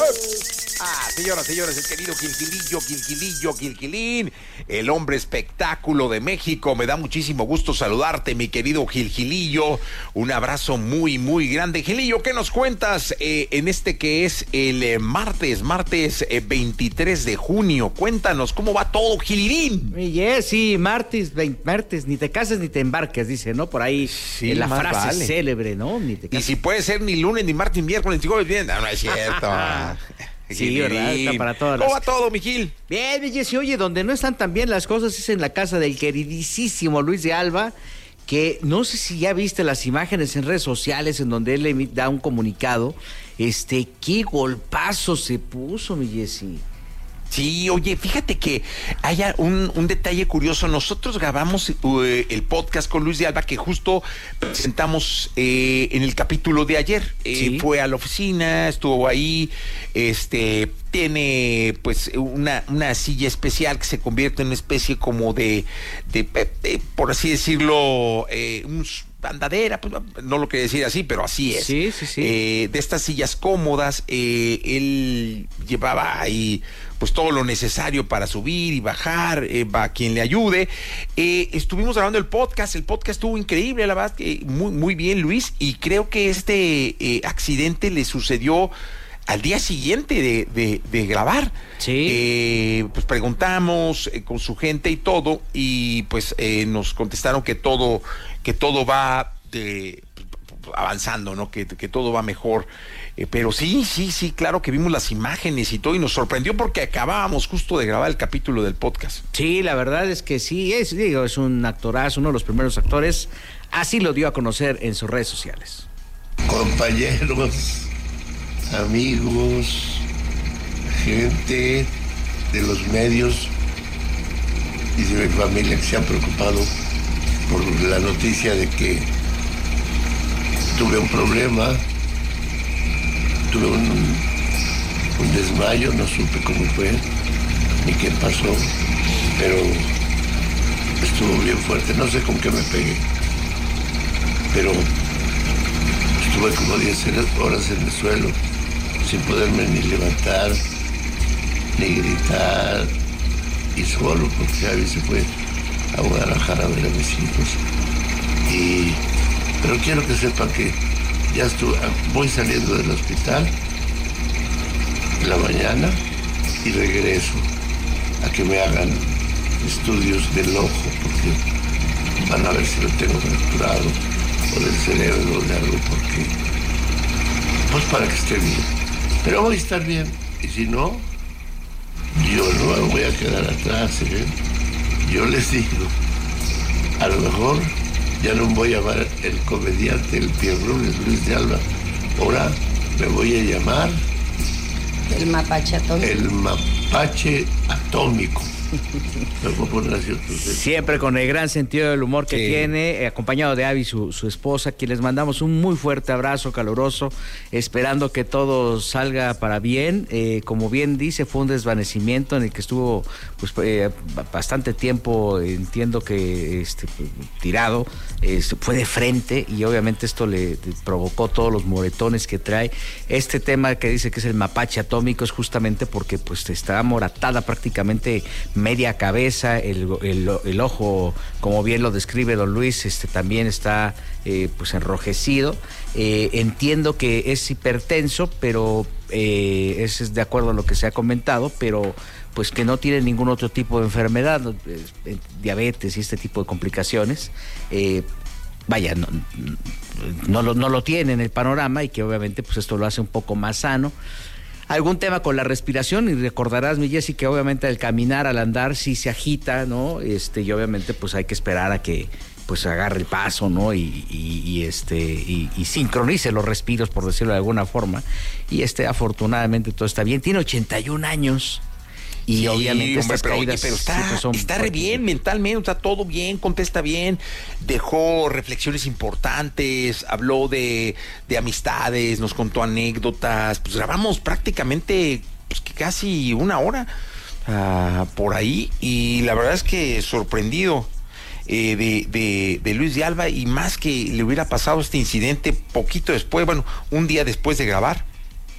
Señoras, señores, el querido Gilgilín, el hombre espectáculo de México. Me da muchísimo gusto saludarte, mi querido Gilgilillo. Un abrazo muy, muy grande. Gilillo, ¿qué nos cuentas en este que es el martes 23 de junio? Cuéntanos, ¿cómo va todo, Gililín? Sí, martes, ni te cases ni te embarques, dice, ¿no? Por ahí sí, la frase vale. Célebre, ¿no? Ni te cases. Y si puede ser ni lunes, ni martes, ni miércoles, ni jueves, bien. No es cierto. Sí, ¿verdad? Está para todas ¿Cómo va todo, mi Gil? Bien, mi Jessy, oye, donde no están tan bien las cosas es en la casa del queridísimo Luis de Alba, que no sé si ya viste las imágenes en redes sociales en donde él le da un comunicado. Qué golpazo se puso, mi Jessy. Sí, oye, fíjate que hay un detalle curioso. Nosotros grabamos el podcast con Luis de Alba que justo presentamos en el capítulo de ayer. ¿Sí? Fue a la oficina, estuvo ahí, tiene pues una silla especial que se convierte en una especie como de por así decirlo, andadera, pues no lo quería decir así, pero así es. Sí. De estas sillas cómodas, él llevaba ahí pues todo lo necesario para subir y bajar, va quien le ayude. Estuvimos grabando el podcast estuvo increíble, la verdad, muy, muy bien, Luis, y creo que este accidente le sucedió al día siguiente de grabar. Sí. Pues preguntamos con su gente y todo, y pues nos contestaron que todo va avanzando, ¿no? Que todo va mejor. Pero sí, claro que vimos las imágenes y todo, y nos sorprendió porque acabábamos justo de grabar el capítulo del podcast. Sí, la verdad es que sí, es un actorazo, uno de los primeros actores. Así lo dio a conocer en sus redes sociales. Compañeros, amigos, gente de los medios y de mi familia que se han preocupado por la noticia de que tuve un problema, tuve un desmayo, no supe cómo fue ni qué pasó, pero estuvo bien fuerte, no sé con qué me pegué, pero estuve como 10 horas en el suelo sin poderme ni levantar, ni gritar, y solo porque Javi se fue a Guadalajara a ver a mis hijos. Pero quiero que sepan que ya voy saliendo del hospital en la mañana y regreso a que me hagan estudios del ojo, porque van a ver si lo tengo fracturado o del cerebro o de algo, porque pues para que esté bien. Pero voy a estar bien, y si no, yo no me voy a quedar atrás, ¿eh? Yo les digo, a lo mejor ya no me voy a llamar el comediante, el Pierrunes Luis de Alba, ahora me voy a llamar el mapache atómico. El mapache atómico. Siempre con el gran sentido del humor que tiene, acompañado de Abby, su esposa, a quien les mandamos un muy fuerte abrazo caluroso, esperando que todo salga para bien. Como bien dice, fue un desvanecimiento en el que estuvo pues bastante tiempo, entiendo que tirado, fue de frente, y obviamente esto le provocó todos los moretones que trae. Este tema que dice que es el mapache atómico es justamente porque pues está moratada prácticamente media cabeza, el ojo, como bien lo describe don Luis, también está pues enrojecido. Entiendo que es hipertenso, pero es de acuerdo a lo que se ha comentado, pero pues que no tiene ningún otro tipo de enfermedad, diabetes y este tipo de complicaciones. No lo tiene en el panorama, y que obviamente pues esto lo hace un poco más sano. Algún tema con la respiración, y recordarás, mi Jessy, que obviamente al caminar, al andar, sí se agita, ¿no? Y obviamente pues hay que esperar a que pues agarre el paso, ¿no? Y sincronice los respiros, por decirlo de alguna forma. Y afortunadamente todo está bien. Tiene 81 años. Y sí, obviamente hombre, estas caídas pero está re bien fuertes. mentalmente, está todo bien, contesta bien, dejó reflexiones importantes, habló de amistades, nos contó anécdotas, pues grabamos prácticamente pues, casi una hora por ahí, y la verdad es que sorprendido de Luis de Alba, y más que le hubiera pasado este incidente poquito después, bueno, un día después de grabar.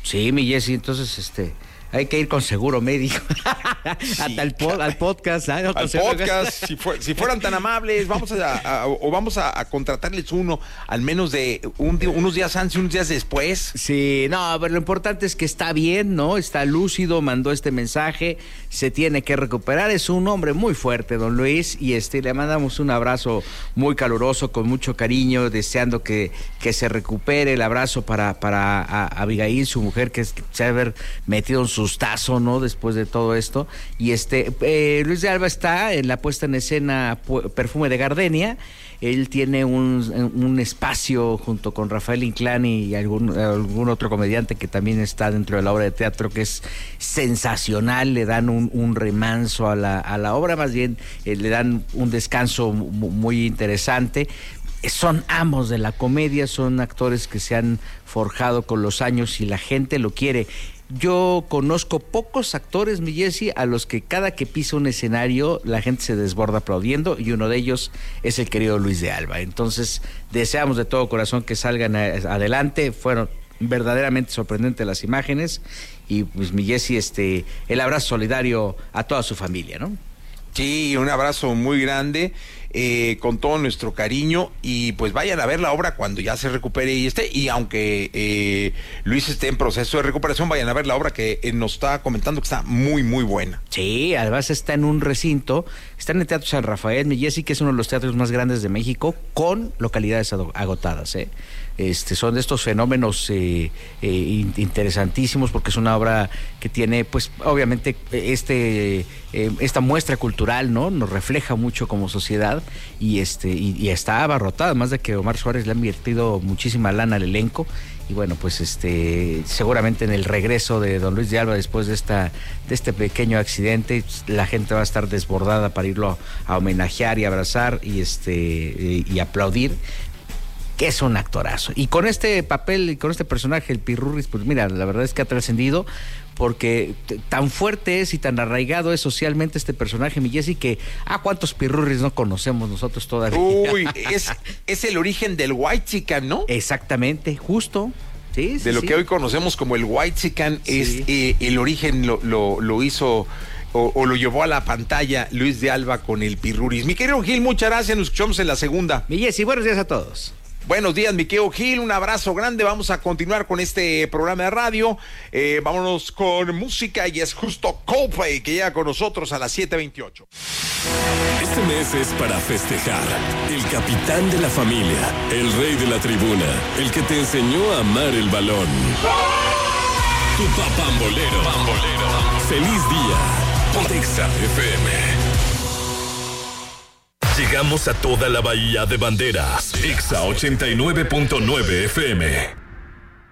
Sí, mi Jessy, entonces hay que ir con seguro médico. Sí, hasta al podcast. ¿Ah? Al podcast, si fueran tan amables, vamos a contratarles uno, al menos de unos días antes y unos días después. Sí, no, pero lo importante es que está bien, ¿no? Está lúcido, mandó este mensaje, se tiene que recuperar. Es un hombre muy fuerte, don Luis, y le mandamos un abrazo muy caluroso, con mucho cariño, deseando que se recupere. El abrazo para Abigail, su mujer, que se ha haber metido un sustazo, ¿no? Después de todo esto. Y Luis de Alba está en la puesta en escena Perfume de Gardenia. Él tiene un espacio junto con Rafael Inclán y algún otro comediante que también está dentro de la obra de teatro, que es sensacional. Le dan un remanso a la obra, más bien le dan un descanso muy interesante. Son amos de la comedia, son actores que se han forjado con los años y la gente lo quiere. Yo conozco pocos actores, mi Jessy, a los que cada que pisa un escenario la gente se desborda aplaudiendo, y uno de ellos es el querido Luis de Alba. Entonces, deseamos de todo corazón que salgan adelante. Fueron verdaderamente sorprendentes las imágenes, y pues mi Jessy, el abrazo solidario a toda su familia, ¿no? Sí, un abrazo muy grande, con todo nuestro cariño, y pues vayan a ver la obra cuando ya se recupere y aunque Luis esté en proceso de recuperación, vayan a ver la obra que nos está comentando que está muy, muy buena. Sí, además está en un recinto, está en el Teatro San Rafael, mi Jessy, que es uno de los teatros más grandes de México, con localidades agotadas, son de estos fenómenos interesantísimos, porque es una obra que tiene, pues, obviamente, esta muestra cultural, ¿no? Nos refleja mucho como sociedad, y está abarrotada, además de que Omar Suárez le ha invertido muchísima lana al elenco. Y bueno, pues seguramente en el regreso de don Luis de Alba, después de este pequeño accidente, la gente va a estar desbordada para irlo a homenajear y abrazar y aplaudir, que es un actorazo. Y con este papel y con este personaje, el Pirurris, pues mira, la verdad es que ha trascendido, porque tan fuerte es y tan arraigado es socialmente este personaje, mi Jessy, que ¿cuántos Pirurris no conocemos nosotros todavía? Uy, es el origen del whitexican, ¿no? Exactamente, justo. Sí, de lo que hoy conocemos como el whitexican, es el origen lo hizo o lo llevó a la pantalla Luis de Alba con el Pirurris. Mi querido Gil, muchas gracias, nos escuchamos en la segunda. Mi Jessy, buenos días a todos. Buenos días, mi querido Gil, un abrazo grande. Vamos a continuar con este programa de radio. Vámonos con música, y es justo Coldplay, que llega con nosotros a las 7:28. Este mes es para festejar. El capitán de la familia, el rey de la tribuna, el que te enseñó a amar el balón. Tu papambolero. Feliz día, por Exa FM. Llegamos a toda la Bahía de Banderas. Exa 89.9 FM.